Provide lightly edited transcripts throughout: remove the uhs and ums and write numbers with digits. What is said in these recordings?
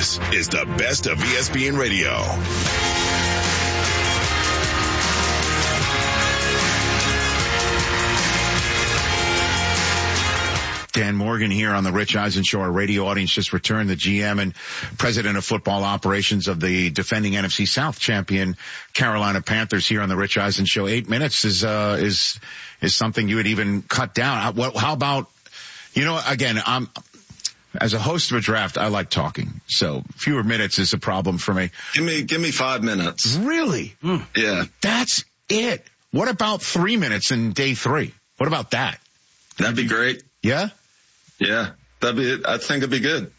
This is the best of ESPN Radio. Dan Morgan here on the Rich Eisen Show. Our radio audience just returned. The GM and president of football operations of the defending NFC South champion Carolina Panthers here on the Rich Eisen Show. 8 minutes is something you would even cut down. How about, again, as a host of a draft, I like talking. So fewer minutes is a problem for me. Give me 5 minutes. Really? Yeah. That's it. What about 3 minutes in day 3? What about that? That'd be great. Yeah? Yeah, I think it'd be good.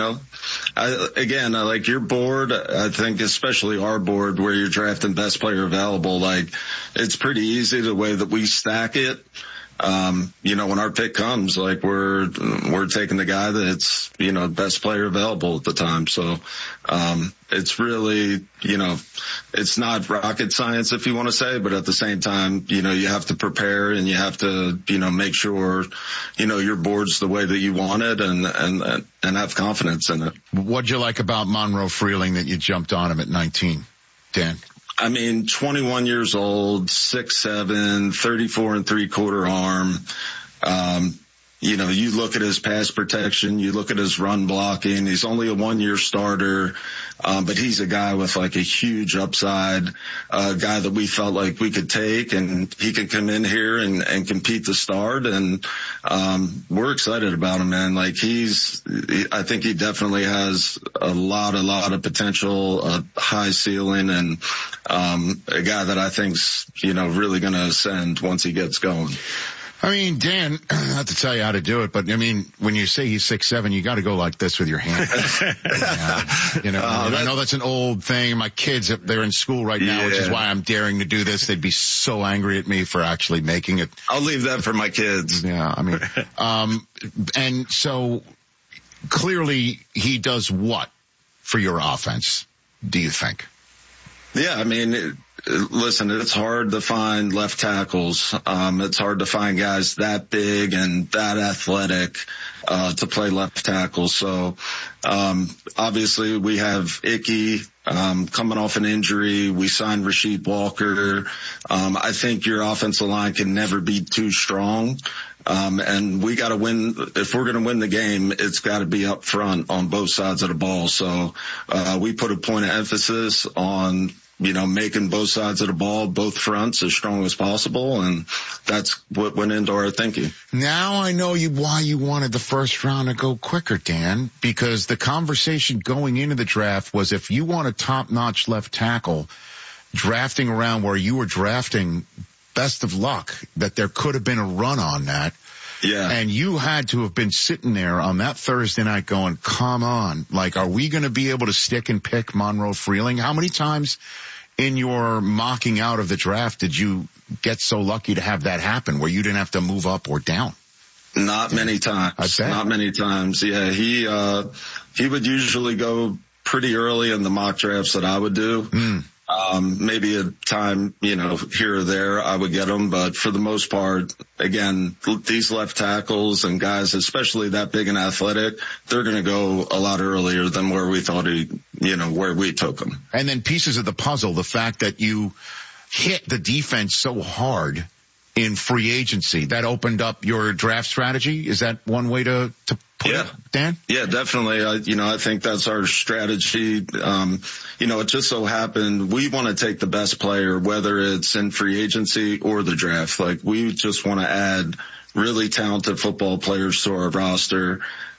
I like your board. I think especially our board where you're drafting best player available, like it's pretty easy the way that we stack it. When our pick comes, like we're taking the guy that's, best player available at the time. So, it's really, it's not rocket science if you want to say, but at the same time, you have to prepare and you have to, make sure, your board's the way that you want it and have confidence in it. What'd you like about Monroe Freeling that you jumped on him at 19, Dan? 21 years old, 6'7", 34 3/4 arm. You look at his pass protection, you look at his run blocking. He's only a 1-year starter, but he's a guy with like a huge upside, a guy that we felt like we could take, and he could come in here and compete to start. And we're excited about him, man. Like I think he definitely has a lot of potential, a high ceiling, and a guy that I think's really going to ascend once he gets going. Dan, not to tell you how to do it, but when you say he's 6'7", you got to go like this with your hand. I know that's an old thing. My kids, they're in school right now, which is why I'm daring to do this. They'd be so angry at me for actually making it. I'll leave that for my kids. Yeah, and so clearly he does what for your offense, do you think? Yeah, listen, it's hard to find left tackles. It's hard to find guys that big and that athletic to play left tackle. So obviously we have Icky coming off an injury. We signed Rasheed Walker. I think your offensive line can never be too strong. And we got to win. If we're going to win the game, it's got to be up front on both sides of the ball. So we put a point of emphasis on making both sides of the ball, both fronts, as strong as possible, and that's what went into our thinking. Now I know why you wanted the first round to go quicker, Dan, because the conversation going into the draft was if you want a top-notch left tackle, drafting around where you were drafting, best of luck, that there could have been a run on that. Yeah. And you had to have been sitting there on that Thursday night going, come on, like, are we going to be able to stick and pick Monroe Freeling? How many times in your mocking out of the draft did you get so lucky to have that happen where you didn't have to move up or down? Not many times. I bet. Not many times. Yeah, he would usually go pretty early in the mock drafts that I would do. Maybe a time, here or there I would get them. But for the most part, again, these left tackles and guys, especially that big and athletic, they're going to go a lot earlier than where we thought where we took them. And then pieces of the puzzle, the fact that you hit the defense so hard in free agency, that opened up your draft strategy. Is that one way to put it, Dan? Yeah, definitely. I think that's our strategy. It just so happened we want to take the best player, whether it's in free agency or the draft. Like, we just want to add really talented football players to our roster.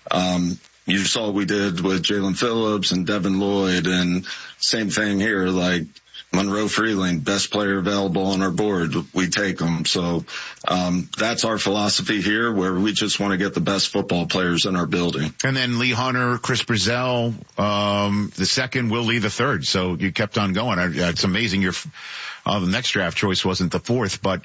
You saw what we did with Jalen Phillips and Devin Lloyd, and same thing here. Like, Monroe Freeling, best player available on our board, we take them. So that's our philosophy here, where we just want to get the best football players in our building. And then Lee Hunter, Chris Brazell, the second, Will Lee the third. So you kept on going. It's amazing the next draft choice wasn't the fourth, but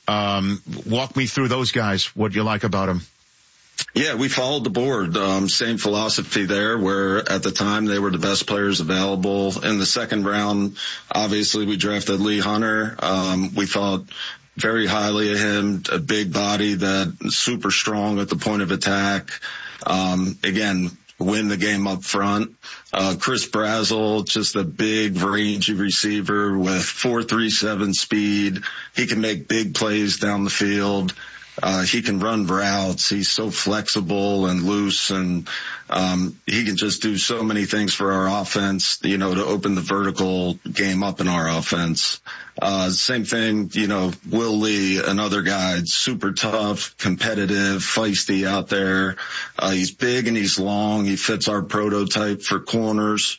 walk me through those guys. What do you like about them? Yeah, we followed the board. Same philosophy there, where at the time they were the best players available. In the second round, obviously we drafted Lee Hunter. We thought very highly of him, a big body that super strong at the point of attack. Again, win the game up front. Chris Brazzell, just a big rangy receiver with 4.37 speed. He can make big plays down the field. He can run routes. He's so flexible and loose, and he can just do so many things for our offense, to open the vertical game up in our offense. Same thing, Will Lee, another guy, super tough, competitive, feisty out there. He's big and he's long. He fits our prototype for corners.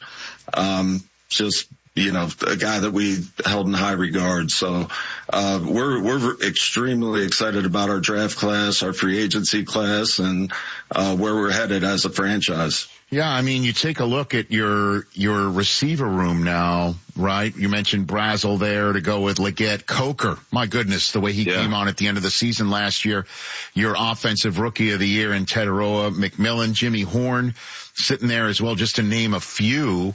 A guy that we held in high regard. So, we're extremely excited about our draft class, our free agency class, and, where we're headed as a franchise. Yeah, I mean, you take a look at your receiver room now, right? You mentioned Brazzell there to go with Leggett. Coker, my goodness, the way he came on at the end of the season last year. Your offensive rookie of the year in Teteroa, McMillan, Jimmy Horn sitting there as well, just to name a few.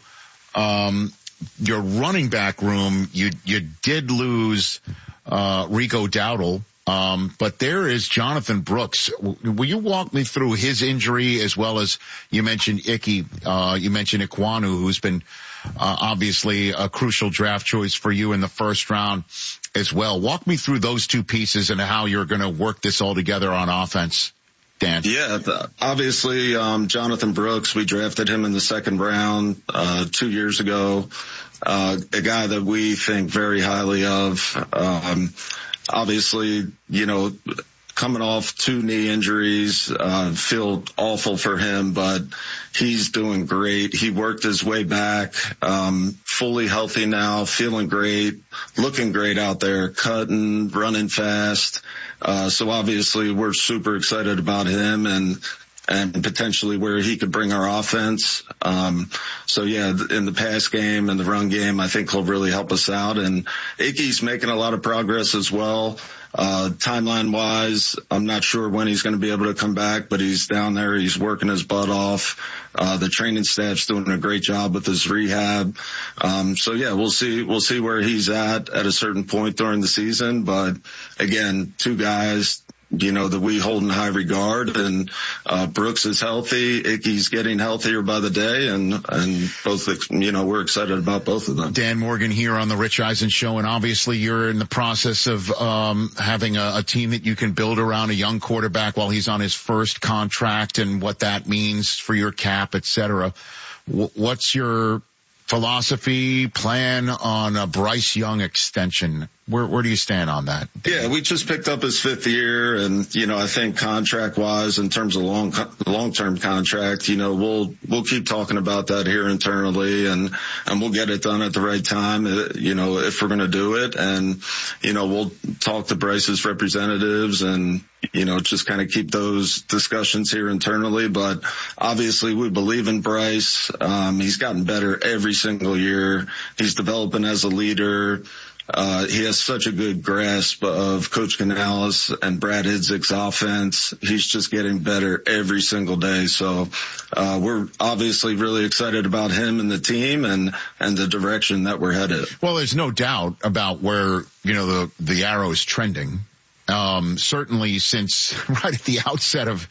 Your running back room, you did lose Rico Dowdle, but there is Jonathan Brooks. Will you walk me through his injury, as well as you mentioned you mentioned Ikwanu, who's been obviously a crucial draft choice for you in the first round as well. Walk me through those two pieces and how you're going to work this all together on offense, Dan. Yeah, obviously, Jonathan Brooks, we drafted him in the second round, 2 years ago. A guy that we think very highly of. Obviously, coming off 2 knee injuries, feel awful for him, but he's doing great. He worked his way back, fully healthy now, feeling great, looking great out there, cutting, running fast. So obviously we're super excited about him and potentially where he could bring our offense. So yeah, in the pass game and the run game, I think he'll really help us out. And Ickey's making a lot of progress as well. Timeline wise, I'm not sure when he's going to be able to come back, but he's down there. He's working his butt off. The training staff's doing a great job with his rehab. So yeah, we'll see where he's at a certain point during the season. But again, 2 guys, that we hold in high regard, and Brooks is healthy. Ickey's getting healthier by the day, and both, we're excited about both of them. Dan Morgan here on the Rich Eisen Show, and obviously you're in the process of having a team that you can build around a young quarterback while he's on his first contract, and what that means for your cap, et cetera. What's your philosophy, plan on a Bryce Young extension? Where do you stand on that? Yeah, we just picked up his 5th year, and I think contract wise, in terms of long-term contract, we'll keep talking about that here internally, and we'll get it done at the right time, if we're going to do it. And we'll talk to Bryce's representatives and just kind of keep those discussions here internally. But obviously we believe in Bryce. He's gotten better every single year. He's developing as a leader. He has such a good grasp of Coach Canales and Brad Idzik's offense. He's just getting better every single day. So, we're obviously really excited about him and the team and the direction that we're headed. Well, there's no doubt about where, the arrow is trending. Certainly since right at the outset of,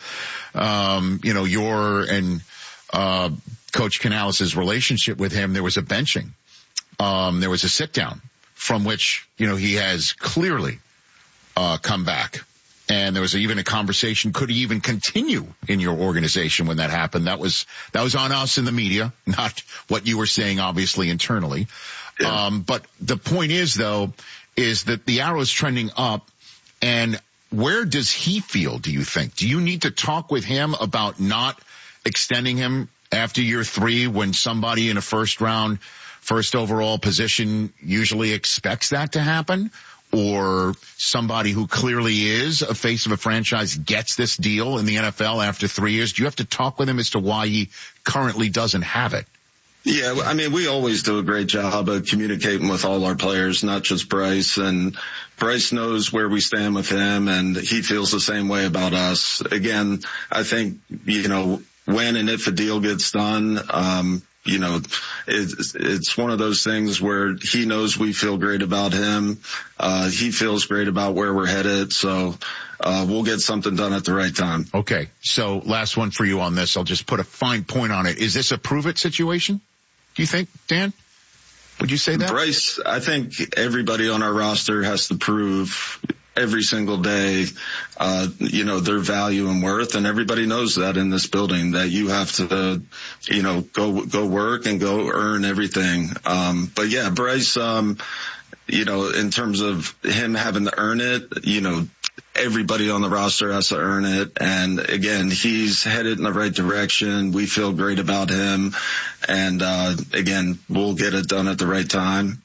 your and, Coach Canales' relationship with him, there was a benching. There was a sit down from which, he has clearly, come back. And there was even a conversation, could he even continue in your organization when that happened? That was on us in the media, not what you were saying, obviously, internally. Yeah. But the point is, though, is that the arrow is trending up. And where does he feel, do you think? Do you need to talk with him about not extending him after year 3 when somebody in a first overall position usually expects that to happen? Or somebody who clearly is a face of a franchise gets this deal in the NFL after 3 years? Do you have to talk with him as to why he currently doesn't have it? Yeah, I mean, we always do a great job of communicating with all our players, not just Bryce. And Bryce knows where we stand with him, and he feels the same way about us. Again, I think, when and if a deal gets done, it's one of those things where he knows we feel great about him. He feels great about where we're headed. So, we'll get something done at the right time. Okay. So last one for you on this. I'll just put a fine point on it. Is this a prove it situation? Do you think, Dan? Would you say that? Bryce, I think everybody on our roster has to prove every single day, their value and worth. And everybody knows that in this building, that you have to, go work and go earn everything. But yeah, Bryce, in terms of him having to earn it, everybody on the roster has to earn it. And again, he's headed in the right direction. We feel great about him. And, again, we'll get it done at the right time.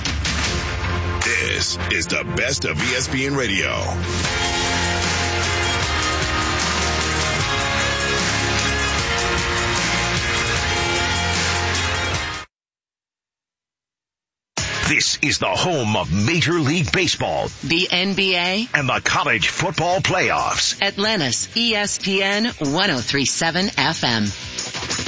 This is the best of ESPN Radio. This is the home of Major League Baseball, the NBA, and the college football playoffs. Atlanta's ESPN 103.7 FM.